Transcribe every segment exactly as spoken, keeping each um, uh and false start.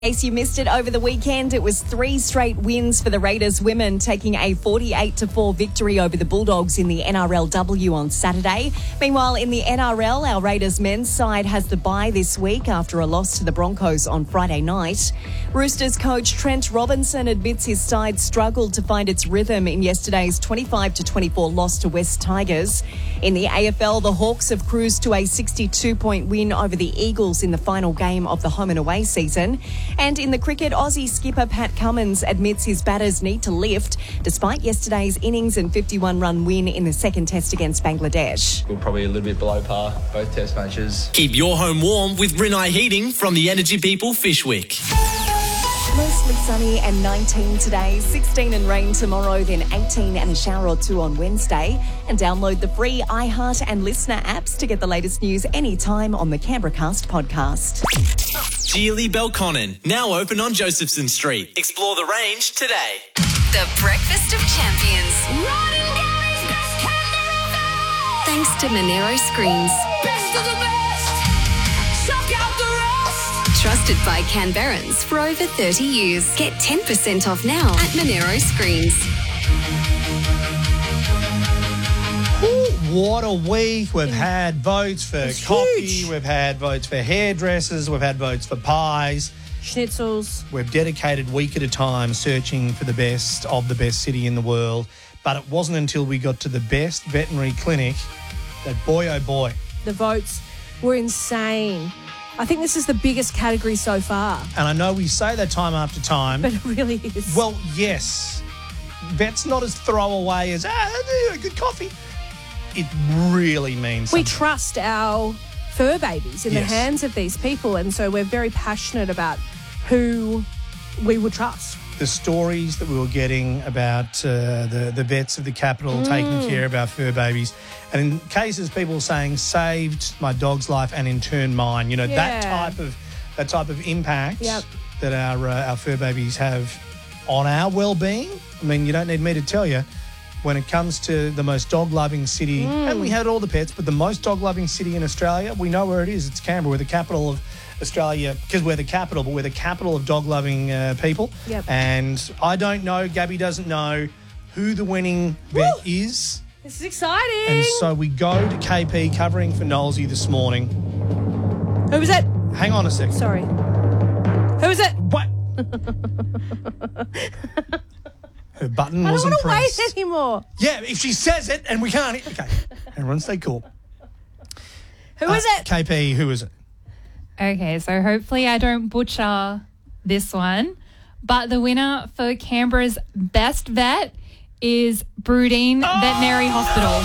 In case you missed it over the weekend, it was three straight wins for the Raiders women, taking a forty-eight to four victory over the Bulldogs in the N R L W on Saturday. Meanwhile, in the N R L, our Raiders men's side has the bye this week after a loss to the Broncos on Friday night. Roosters coach Trent Robinson admits his side struggled to find its rhythm in yesterday's twenty-five to twenty-four loss to West Tigers. In the A F L, the Hawks have cruised to a sixty-two point win over the Eagles in the final game of the home and away season. And in the cricket, Aussie skipper Pat Cummins admits his batters need to lift despite yesterday's innings and fifty-one run win in the second test against Bangladesh. We're probably a little bit below par, both test matches. Keep your home warm with Rinnai Heating from the Energy People Fishwick. Mostly sunny and nineteen today, sixteen and rain tomorrow, then eighteen and a shower or two on Wednesday. And download the free iHeart and Listener apps to get the latest news anytime on the Canberra Cast podcast. Geely Belconnen, now open on Josephson Street. Explore the range today. The Breakfast of Champions. Thanks to Monero Screens. Best of the best. Shock out the rest. Trusted by Canberrans for over thirty years. Get ten percent off now at Monero Screens. What a week. We've had votes for It's coffee, huge. we've had votes for hairdressers, we've had votes for pies. Schnitzels. We've dedicated week at a time searching for the best of the best city in the world. But it wasn't until we got to the best veterinary clinic that boy oh boy. The votes were insane. I think this is the biggest category so far. And I know we say that time after time. But it really is. Well, yes. Vet's not as throwaway as, ah, good coffee. It really means we something. trust our fur babies in Yes. the hands of these people, and so we're very passionate about who we would trust. The stories that we were getting about uh, the, the vets of the capital Mm. taking care of our fur babies. And in cases, people saying, saved my dog's life and in turn mine. You know, that Yeah. type of that type of impact Yep. that our, uh, our fur babies have on our well-being. I mean, you don't need me to tell you. When it comes to the most dog-loving city, Mm. and we had all the pets, but the most dog-loving city in Australia, we know where it is. It's Canberra. We're the capital of Australia, because we're the capital, but we're the capital of dog-loving uh, people. Yep. And I don't know, Gabby doesn't know who the winning vet Woo! is. This is exciting. And so we go to K P covering for Knowlesy this morning. Who was it? Hang on a second. Sorry. Who was it? What? Her button I don't wasn't want to pressed. wait anymore. Yeah, if she says it and we can't... Okay, everyone stay cool. Who was Uh, it? K P, who is it? Okay, so hopefully I don't butcher this one, but the winner for Canberra's best vet is Broodine Veterinary Hospital.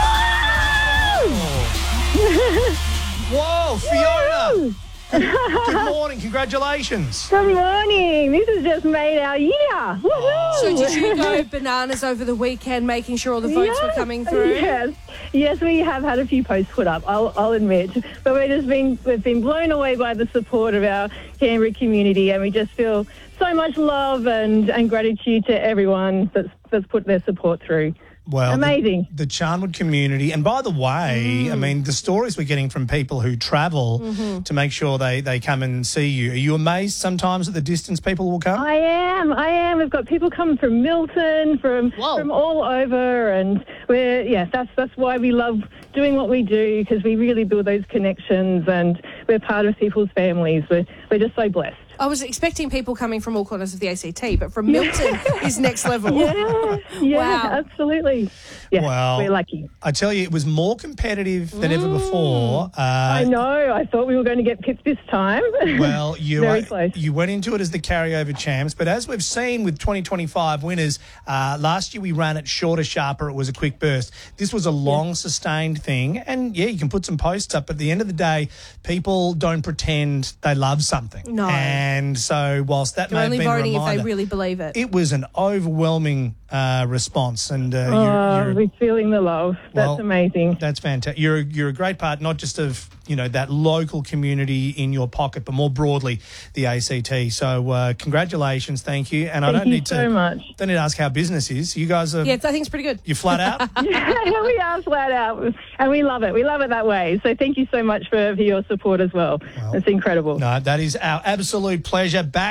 Whoa, Fiona! Good morning, congratulations. Good morning. This has just made our year. Woohoo! So did you go bananas over the weekend making sure all the votes were Yes, coming through? Yes, yes, we have had a few posts put up. I'll, I'll admit, but we've just been we've been blown away by the support of our Canberra community, and we just feel so much love and, and gratitude to everyone that's that's put their support through. Well, Amazing. The, the Charnwood community, and by the way, I mean, the stories we're getting from people who travel to make sure they, they come and see you. Are you amazed sometimes at the distance people will come? I am, I am. We've got people coming from Milton, from Whoa. from all over, and we're yeah, that's that's why we love doing what we do, because we really build those connections, and we're part of people's families. We're we're just so blessed. I was expecting people coming from all corners of the A C T, but from Milton is next level. Yeah, yeah, Wow. absolutely. Yeah, Well, we're lucky. I tell you, it was more competitive than ever before. Uh, I know. I thought we were going to get pipped this time. Well, you Very uh, close. you went into it as the carryover champs, but as we've seen with twenty twenty-five winners, uh, last year we ran it shorter, sharper. It was a quick burst. This was a long, sustained thing, and yeah, you can put some posts up. But at the end of the day, people don't pretend they love something. No. And so, whilst that They're may only have been a voting if reminder, they really believe it. it was an overwhelming uh, response, and uh, Oh, you're, you're we're feeling the love. That's Well, amazing. That's fantastic. You're a, you're a great part, not just of you know that local community in your pocket, but more broadly the A C T. So uh, congratulations, thank you. And I Thank don't you need to so much. don't need to ask how business is. You guys are Yeah, I think it's pretty good. you flat out. Yeah, we are flat out, and we love it. We love it that way. So thank you so much for, for your support as well. It's incredible. No, that is our absolute pleasure. Back